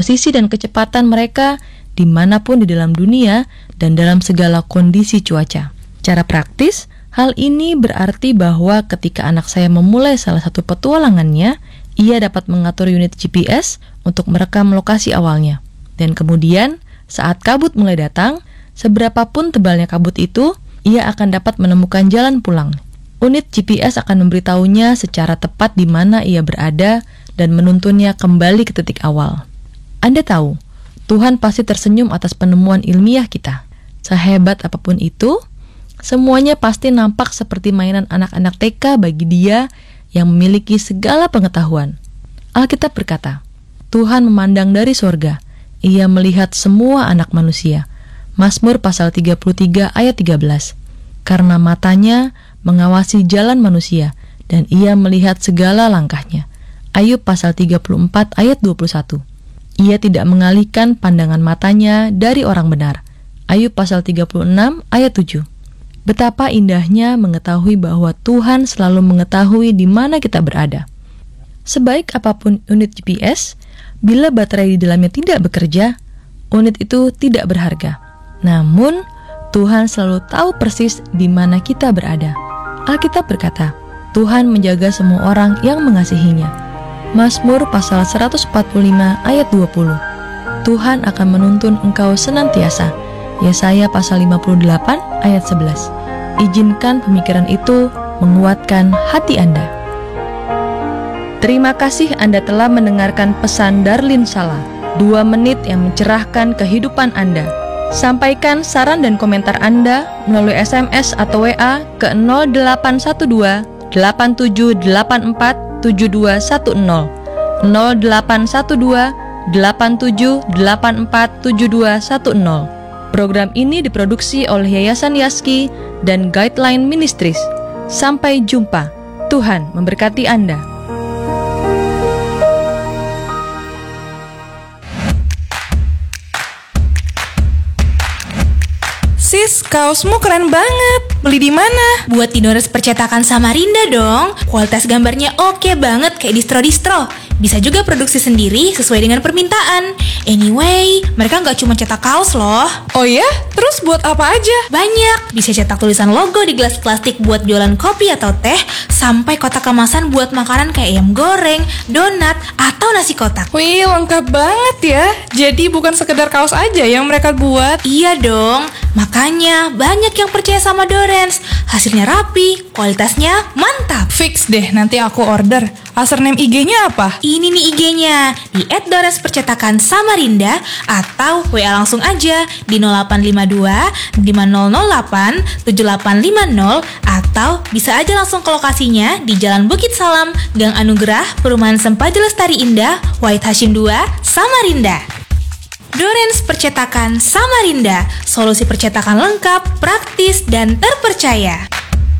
posisi dan kecepatan mereka dimanapun di dalam dunia dan dalam segala kondisi cuaca. Cara praktis, hal ini berarti bahwa ketika anak saya memulai salah satu petualangannya, ia dapat mengatur unit GPS untuk merekam lokasi awalnya. Dan kemudian, saat kabut mulai datang, seberapapun tebalnya kabut itu, ia akan dapat menemukan jalan pulang. Unit GPS akan memberitahunya secara tepat di mana ia berada dan menuntunnya kembali ke titik awal. Anda tahu, Tuhan pasti tersenyum atas penemuan ilmiah kita. Sehebat apapun itu, semuanya pasti nampak seperti mainan anak-anak TK bagi dia yang memiliki segala pengetahuan. Alkitab berkata, Tuhan memandang dari sorga, ia melihat semua anak manusia. Mazmur pasal 33 ayat 13. Karena matanya mengawasi jalan manusia dan ia melihat segala langkahnya. Ayub pasal 34 ayat 21. Ia tidak mengalihkan pandangan matanya dari orang benar. Ayub pasal 36 ayat 7. Betapa indahnya mengetahui bahwa Tuhan selalu mengetahui di mana kita berada. Sebaik apapun unit GPS, bila baterai di dalamnya tidak bekerja, unit itu tidak berharga. Namun, Tuhan selalu tahu persis di mana kita berada. Alkitab berkata, Tuhan menjaga semua orang yang mengasihinya. Mazmur pasal 145 ayat 20. Tuhan akan menuntun engkau senantiasa. Yesaya pasal 58 ayat 11. Izinkan pemikiran itu menguatkan hati Anda. Terima kasih Anda telah mendengarkan pesan Darlin Sala, 2 menit yang mencerahkan kehidupan Anda. Sampaikan saran dan komentar Anda melalui SMS atau WA ke 0812 8784 7210 0812 8784 7210. Program ini diproduksi oleh Yayasan Yaski dan Guideline Ministries. Sampai jumpa. Tuhan memberkati Anda. Sis, kaosmu keren banget. Beli di mana? Buat di Dores Percetakan Samarinda dong. Kualitas gambarnya oke banget kayak distro-distro. Bisa juga produksi sendiri sesuai dengan permintaan. Anyway, mereka nggak cuma cetak kaos loh. Oh ya? Terus buat apa aja? Banyak. Bisa cetak tulisan logo di gelas plastik buat jualan kopi atau teh, sampai kotak kemasan buat makanan kayak ayam goreng, donat, atau nasi kotak. Wih, lengkap banget ya. Jadi bukan sekedar kaos aja yang mereka buat. Iya dong. Makanya banyak yang percaya sama Dorens. Hasilnya rapi, kualitasnya mantap. Fix deh, nanti aku order. Username IG-nya apa? Ini nih IG-nya, di @Dorenspercetakan Samarinda, atau WA langsung aja di 0852 5008 7850, atau bisa aja langsung ke lokasinya di Jalan Bukit Salam, Gang Anugerah, Perumahan Sempaja Lestari Indah, Wahid Hashim 2, Samarinda. Dorens Percetakan Samarinda, solusi percetakan lengkap, praktis, dan terpercaya.